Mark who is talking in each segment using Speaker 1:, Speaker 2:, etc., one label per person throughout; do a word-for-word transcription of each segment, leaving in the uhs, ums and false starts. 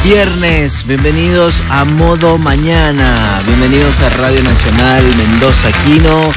Speaker 1: Viernes, bienvenidos a Modo Mañana, bienvenidos a Radio Nacional Mendoza Quino,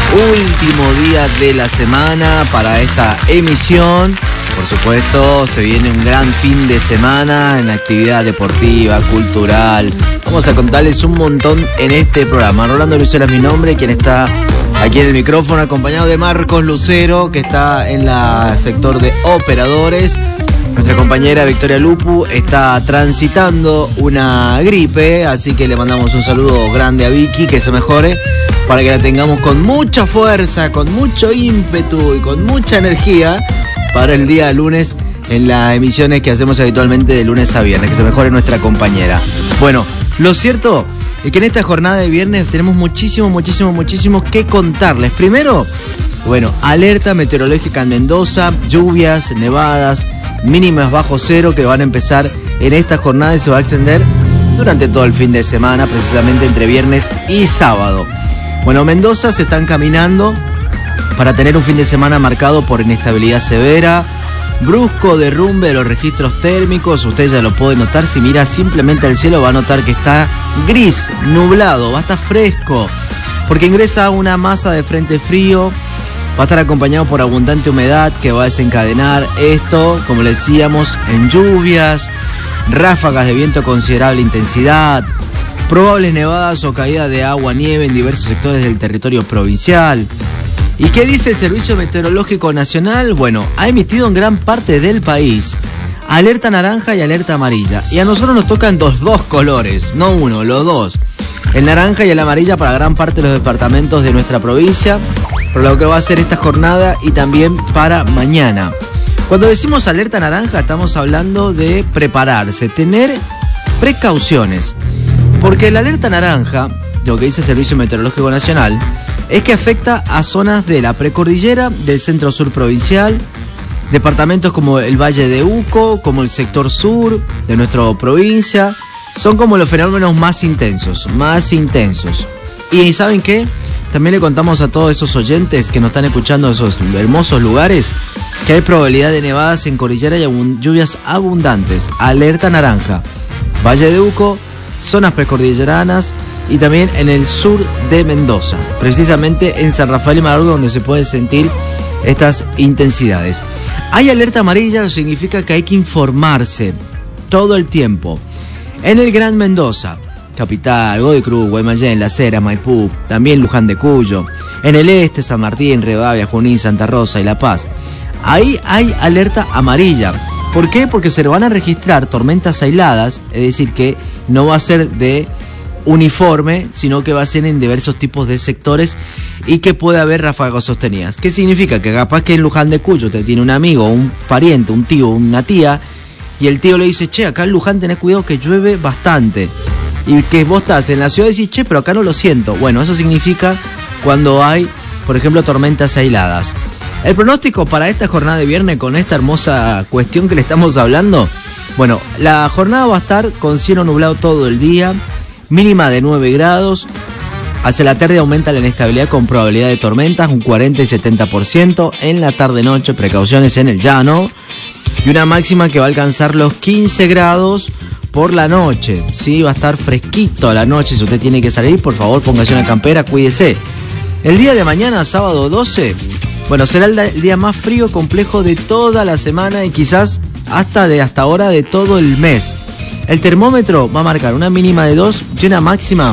Speaker 1: último día de la semana para esta emisión. Por supuesto, se viene un gran fin de semana en actividad deportiva, cultural. Vamos a contarles un montón en este programa. Rolando Lucero es mi nombre, quien está aquí en el micrófono, acompañado de Marcos Lucero, que está en el sector de operadores. Nuestra compañera Victoria Lupu está transitando una gripe, así que le mandamos un saludo grande a Vicky, que se mejore, para que la tengamos con mucha fuerza, con mucho ímpetu y con mucha energía para el día lunes en las emisiones que hacemos habitualmente de lunes a viernes. Que se mejore nuestra compañera. Bueno, lo cierto es que en esta jornada de viernes tenemos muchísimo, muchísimo, muchísimo que contarles. Primero, bueno, alerta meteorológica en Mendoza, lluvias, nevadas, mínimas bajo cero que van a empezar en esta jornada y se va a extender durante todo el fin de semana, precisamente entre viernes y sábado. Bueno, Mendoza se está encaminando para tener un fin de semana marcado por inestabilidad severa, brusco derrumbe de los registros térmicos. Usted ya lo puede notar, si mira simplemente al cielo va a notar que está gris, nublado, va a estar fresco, porque ingresa una masa de frente frío. Va a estar acompañado por abundante humedad que va a desencadenar esto, como le decíamos, en lluvias, ráfagas de viento de considerable intensidad, probables nevadas o caída de agua, nieve en diversos sectores del territorio provincial. ¿Y qué dice el Servicio Meteorológico Nacional? Bueno, ha emitido en gran parte del país alerta naranja y alerta amarilla. Y a nosotros nos tocan los dos colores, no uno, los dos. El naranja y el amarilla para gran parte de los departamentos de nuestra provincia, por lo que va a ser esta jornada y también para mañana. Cuando decimos alerta naranja estamos hablando de prepararse, tener precauciones. Porque la alerta naranja, lo que dice el Servicio Meteorológico Nacional, es que afecta a zonas de la precordillera, del centro sur provincial, departamentos como el Valle de Uco, como el sector sur de nuestra provincia. Son como los fenómenos más intensos, más intensos. ¿Y saben qué? También le contamos a todos esos oyentes que nos están escuchando en esos hermosos lugares que hay probabilidad de nevadas en cordillera y abund- lluvias abundantes. Alerta naranja. Valle de Uco, zonas precordilleranas y también en el sur de Mendoza. Precisamente en San Rafael y Malargüe, donde se puede sentir estas intensidades. Hay alerta amarilla, que significa que hay que informarse todo el tiempo. En el Gran Mendoza, Capital, Godoy Cruz, Guaymallén, Las Heras, Maipú, también Luján de Cuyo, en el este, San Martín, Rivadavia, Junín, Santa Rosa y La Paz. Ahí hay alerta amarilla. ¿Por qué? Porque se van a registrar tormentas aisladas, es decir, que no va a ser de uniforme, sino que va a ser en diversos tipos de sectores y que puede haber ráfagas sostenidas. ¿Qué significa? Que capaz que en Luján de Cuyo te tiene un amigo, un pariente, un tío, una tía, y el tío le dice, che, acá en Luján tenés cuidado que llueve bastante. Y que vos estás en la ciudad y decís, che, pero acá no lo siento. Bueno, eso significa cuando hay, por ejemplo, tormentas aisladas. El pronóstico para esta jornada de viernes con esta hermosa cuestión que le estamos hablando. Bueno, la jornada va a estar con cielo nublado todo el día, mínima de nueve grados. Hacia la tarde aumenta la inestabilidad con probabilidad de tormentas, un cuarenta y setenta por ciento. En la tarde-noche, precauciones en el llano. Y una máxima que va a alcanzar los quince grados por la noche. Sí, va a estar fresquito a la noche. Si usted tiene que salir, por favor, póngase una campera, cuídese. El día de mañana, sábado doce, bueno, será el, el día más frío complejo de toda la semana y quizás hasta de hasta ahora de todo el mes. El termómetro va a marcar una mínima de dos y una máxima.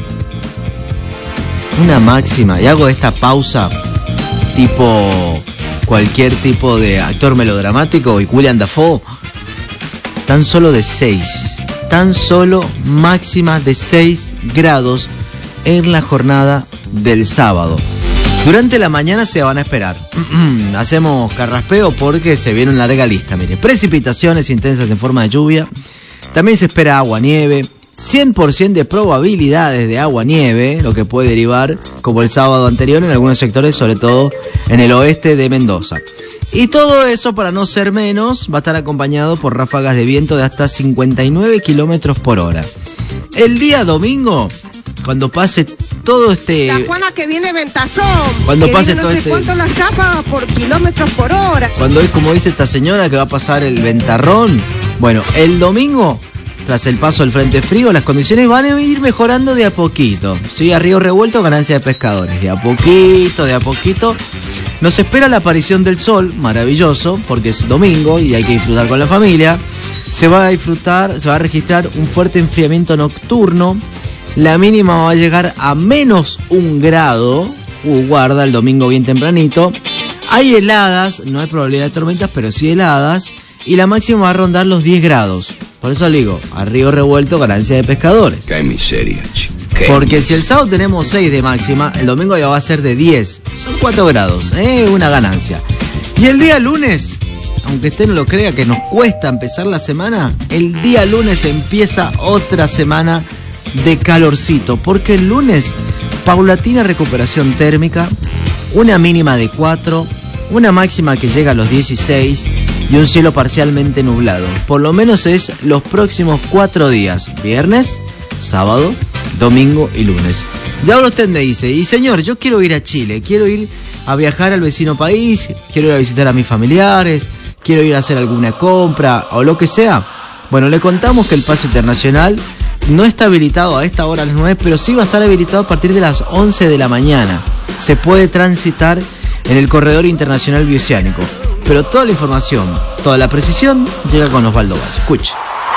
Speaker 1: Una máxima. Y hago esta pausa tipo cualquier tipo de actor melodramático y William Dafoe. Tan solo de seis. Tan solo máxima de seis grados en la jornada del sábado. Durante la mañana se van a esperar. Hacemos carraspeo porque se viene una larga lista. Mire, precipitaciones intensas en forma de lluvia. También se espera agua-nieve. cien por ciento de probabilidades de agua-nieve, lo que puede derivar como el sábado anterior en algunos sectores, sobre todo en el oeste de Mendoza. Y todo eso, para no ser menos, va a estar acompañado por ráfagas de viento de hasta cincuenta y nueve kilómetros por hora. El día domingo, cuando pase todo este...
Speaker 2: La Juana que viene ventazón.
Speaker 1: Cuando
Speaker 2: que
Speaker 1: pase
Speaker 2: viene
Speaker 1: todo
Speaker 2: no sé
Speaker 1: este...
Speaker 2: cuánto las ráfagas por kilómetros por hora.
Speaker 1: Cuando es como dice esta señora que va a pasar el ventarrón. Bueno, el domingo tras el paso del frente frío, las condiciones van a ir mejorando de a poquito. ¿Sí? A río revuelto, ganancia de pescadores. De a poquito, de a poquito. Nos espera la aparición del sol, maravilloso, porque es domingo y hay que disfrutar con la familia. Se va a disfrutar, se va a registrar un fuerte enfriamiento nocturno. La mínima va a llegar a menos un grado. Uh, guarda, el domingo bien tempranito. Hay heladas, no hay probabilidad de tormentas, pero sí heladas. Y la máxima va a rondar los diez grados. Por eso digo, a río revuelto, ganancia de pescadores.
Speaker 3: Qué miseria, chico.
Speaker 1: Porque si el sábado tenemos seis de máxima, el domingo ya va a ser de diez. Son cuatro grados, ¿eh? Una ganancia. Y el día lunes, aunque usted no lo crea que nos cuesta empezar la semana, el día lunes empieza otra semana de calorcito. Porque el lunes, paulatina recuperación térmica, una mínima de cuatro, una máxima que llega a los dieciséis y un cielo parcialmente nublado. Por lo menos es los próximos cuatro días. Viernes, sábado, domingo y lunes. Ya ahora usted me dice, y señor, yo quiero ir a Chile, quiero ir a viajar al vecino país, quiero ir a visitar a mis familiares, quiero ir a hacer alguna compra o lo que sea. Bueno, le contamos que el paso internacional no está habilitado a esta hora a las nueve, pero sí va a estar habilitado a partir de las once de la mañana. Se puede transitar en el corredor internacional bioceánico. Pero toda la información, toda la precisión llega con Osvaldo Valle. Escuche.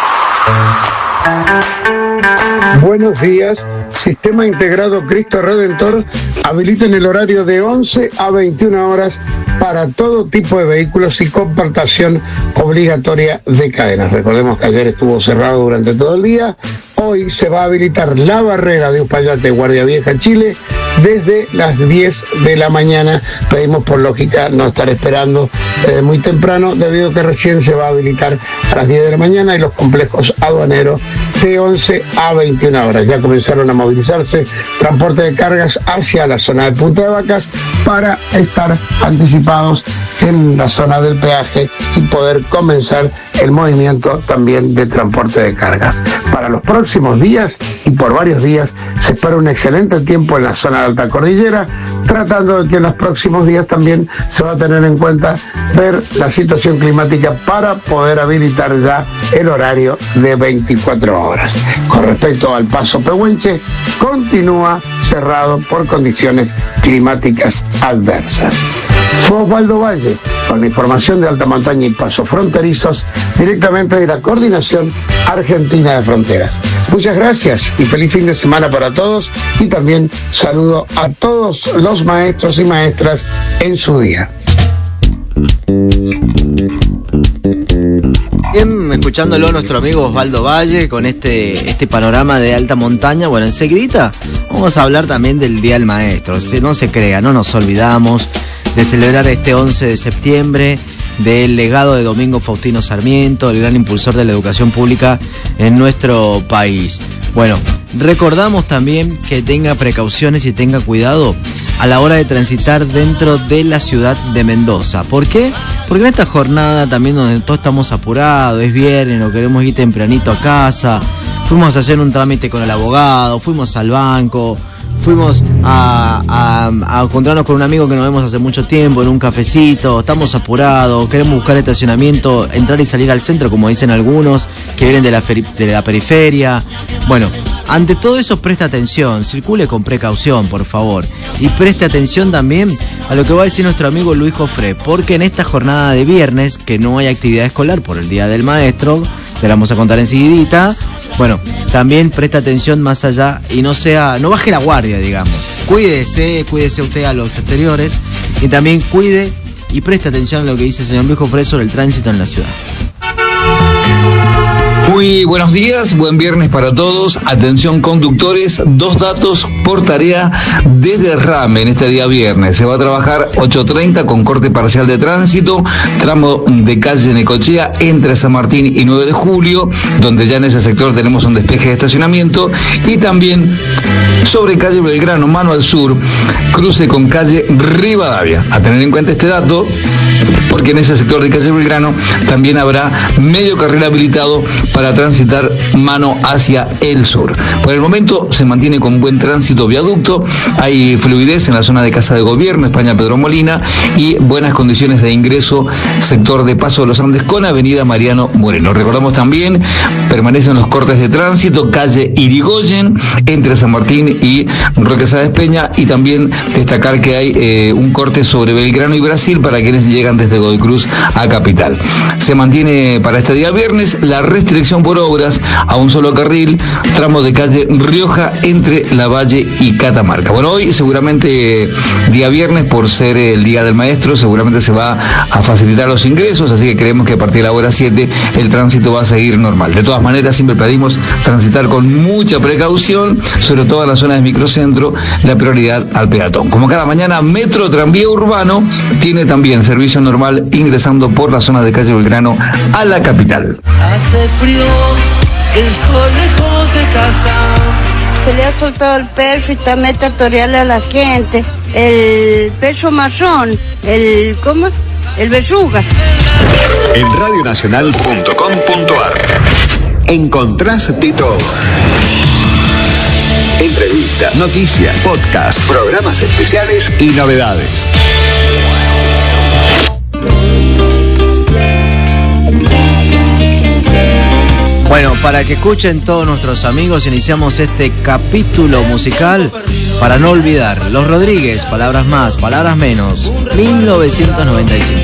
Speaker 4: Buenos días. Sistema Integrado Cristo Redentor habilita en el horario de once a veintiuna horas para todo tipo de vehículos y compactación obligatoria de cadenas. Recordemos que ayer estuvo cerrado durante todo el día. Hoy se va a habilitar la barrera de Uspallate, Guardia Vieja, Chile, desde las diez de la mañana. Pedimos por lógica no estar esperando eh, muy temprano, debido a que recién se va a habilitar a las diez de la mañana y los complejos aduaneros de once a veintiuna horas. Ya comenzaron a movilizarse transporte de cargas hacia la zona de Punta de Vacas para estar anticipados en la zona del peaje y poder comenzar el movimiento también de transporte de cargas. Para los próximos días y por varios días se espera un excelente tiempo en la zona de Alta Cordillera, tratando de que en los próximos días también se va a tener en cuenta ver la situación climática para poder habilitar ya el horario de veinticuatro horas. Con respecto al paso Pehuenche, continúa cerrado por condiciones climáticas adversas. Fue Osvaldo Valle con la información de alta montaña y pasos fronterizos directamente de la Coordinación Argentina de Fronteras. Muchas gracias y feliz fin de semana para todos, y también saludo a todos los maestros y maestras en su día.
Speaker 1: Bien, escuchándolo nuestro amigo Osvaldo Valle con este, este panorama de alta montaña. Bueno, enseguidita vamos a hablar también del Día del Maestro. No se crea, no nos olvidamos de celebrar este once de septiembre, del legado de Domingo Faustino Sarmiento, el gran impulsor de la educación pública en nuestro país. Bueno, recordamos también que tenga precauciones y tenga cuidado a la hora de transitar dentro de la ciudad de Mendoza. ¿Por qué? Porque en esta jornada también donde todos estamos apurados, es viernes, no queremos ir tempranito a casa, fuimos a hacer un trámite con el abogado, fuimos al banco, fuimos a, a, a encontrarnos con un amigo que nos vemos hace mucho tiempo en un cafecito, estamos apurados, queremos buscar estacionamiento, entrar y salir al centro, como dicen algunos, que vienen de la, feri- de la periferia. Bueno, ante todo eso presta atención, circule con precaución, por favor. Y preste atención también a lo que va a decir nuestro amigo Luis Jofré, porque en esta jornada de viernes, que no hay actividad escolar por el Día del Maestro, te la vamos a contar enseguidita. Bueno, también presta atención más allá y no sea, no baje la guardia, digamos. Cuídese, cuídese usted a los exteriores y también cuide y preste atención a lo que dice el señor Luis Jofré sobre el tránsito en la ciudad.
Speaker 5: Muy buenos días, buen viernes para todos. Atención conductores, dos datos por tarea desde Rame en este día viernes. Se va a trabajar ocho treinta con corte parcial de tránsito, tramo de calle Necochea entre San Martín y nueve de julio, donde ya en ese sector tenemos un despeje de estacionamiento, y también sobre calle Belgrano, mano al sur, cruce con calle Rivadavia. A tener en cuenta este dato, porque en ese sector de calle Belgrano también habrá medio carril habilitado para transitar mano hacia el sur. Por el momento se mantiene con buen tránsito viaducto, hay fluidez en la zona de Casa de Gobierno, España Pedro Molina, y buenas condiciones de ingreso sector de Paso de los Andes con Avenida Mariano Moreno. Recordamos también, permanecen los cortes de tránsito, calle Irigoyen, entre San Martín y Roque Sáenz Peña, y también destacar que hay eh, un corte sobre Belgrano y Brasil para quienes llegan desde Godoy Cruz a Capital. Se mantiene para este día viernes la restricción por obras a un solo carril, tramo de calle Rioja entre Lavalle y Catamarca. Bueno, hoy seguramente día viernes, por ser el Día del Maestro, seguramente se va a facilitar los ingresos, así que creemos que a partir de la hora siete el tránsito va a seguir normal. De todas maneras, siempre pedimos transitar con mucha precaución, sobre todo en la zona del microcentro, la prioridad al peatón. Como cada mañana, Metro Tranvía Urbano tiene también servicio normal ingresando por la zona de calle Belgrano a la capital.
Speaker 3: Hace frío, estoy lejos de casa.
Speaker 6: Se le ha soltado el perro y está metatorial a la gente. El perro marrón, el, ¿cómo? El verruga.
Speaker 7: En radio nacional punto com punto a r encontrás de todo. Entrevistas, noticias, podcasts, programas especiales y novedades.
Speaker 1: Bueno, para que escuchen todos nuestros amigos, iniciamos este capítulo musical para no olvidar. Los Rodríguez, palabras más, palabras menos, mil novecientos noventa y cinco.